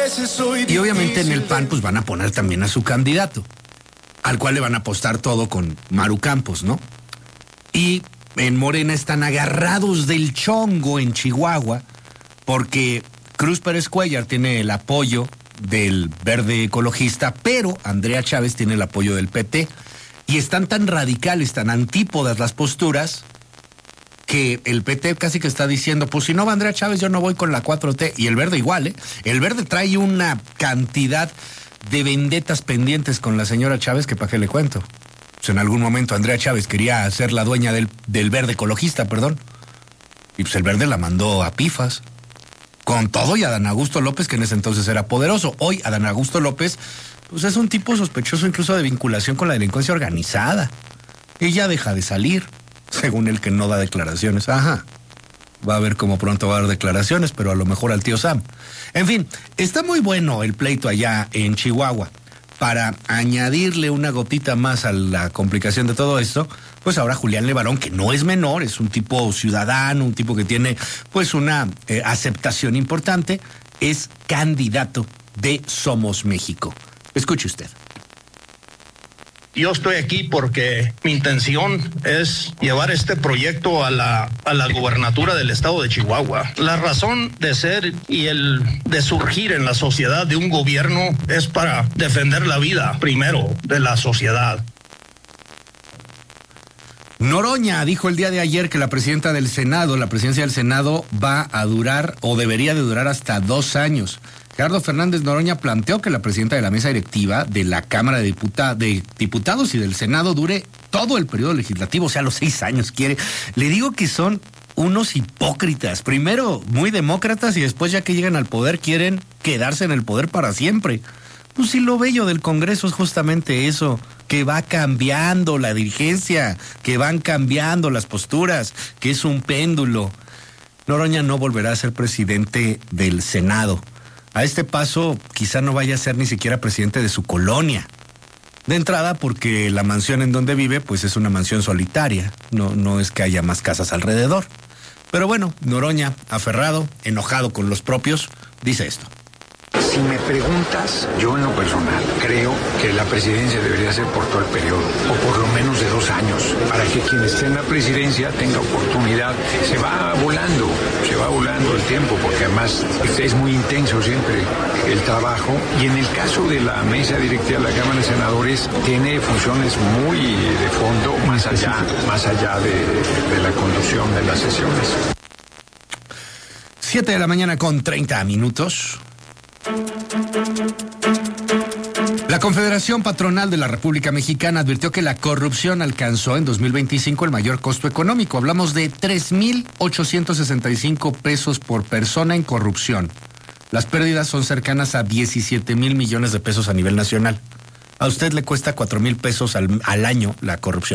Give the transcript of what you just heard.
Y obviamente en el PAN pues van a poner también a su candidato, al cual le van a apostar todo con Maru Campos, ¿no? Y en Morena están agarrados del chongo en Chihuahua, porque Cruz Pérez Cuéllar tiene el apoyo del Verde Ecologista, pero Andrea Chávez tiene el apoyo del PT. Y están tan radicales, tan antípodas las posturas, que el PT casi que está diciendo, pues si no va Andrea Chávez, yo no voy con la 4T. Y el Verde igual, ¿eh? El Verde trae una cantidad de vendetas pendientes con la señora Chávez que para qué le cuento. Pues en algún momento Andrea Chávez quería ser la dueña del Verde Ecologista, perdón. Y pues el Verde la mandó a pifas. Con todo y Adán Augusto López, que en ese entonces era poderoso. Hoy Adán Augusto López pues es un tipo sospechoso incluso de vinculación con la delincuencia organizada. Ella deja de salir, según el que no da declaraciones. Ajá, va a ver cómo pronto va a dar declaraciones, pero a lo mejor al tío Sam. En fin, está muy bueno el pleito allá en Chihuahua. Para añadirle una gotita más a la complicación de todo esto, pues ahora Julián Levarón, que no es menor, es un tipo ciudadano, un tipo que tiene pues una aceptación importante, es candidato de Somos México. Escuche usted. Yo estoy aquí porque mi intención es llevar este proyecto a la gubernatura del estado de Chihuahua. La razón de ser y de surgir en la sociedad de un gobierno es para defender la vida primero de la sociedad. Noroña dijo el día de ayer que la presidencia del Senado va a durar o debería de durar hasta 2 años. Gerardo Fernández Noroña planteó que la presidenta de la mesa directiva de la Cámara de Diputados y del Senado dure todo el periodo legislativo, o sea, los 6 años quiere. Le digo que son unos hipócritas. Primero muy demócratas y después ya que llegan al poder quieren quedarse en el poder para siempre. Pues sí, lo bello del Congreso es justamente eso, que va cambiando la dirigencia, que van cambiando las posturas, que es un péndulo. Noroña no volverá a ser presidente del Senado. A este paso, quizá no vaya a ser ni siquiera presidente de su colonia. De entrada, porque la mansión en donde vive, pues es una mansión solitaria. No es que haya más casas alrededor. Pero bueno, Noroña, aferrado, enojado con los propios, dice esto. Si me preguntas, yo en lo personal creo que la presidencia debería ser por todo el periodo, o por lo menos de 2 años, para que quien esté en la presidencia tenga oportunidad. Se va volando el tiempo, porque además es muy intenso siempre el trabajo. Y en el caso de la mesa directiva de la Cámara de Senadores, tiene funciones muy de fondo, más allá de la conducción de las sesiones. 7 de la mañana con 30 minutos. La Confederación Patronal de la República Mexicana advirtió que la corrupción alcanzó en 2025 el mayor costo económico. Hablamos de 3,865 pesos por persona en corrupción. Las pérdidas son cercanas a 17,000 millones de pesos a nivel nacional. A usted le cuesta 4,000 pesos al año la corrupción.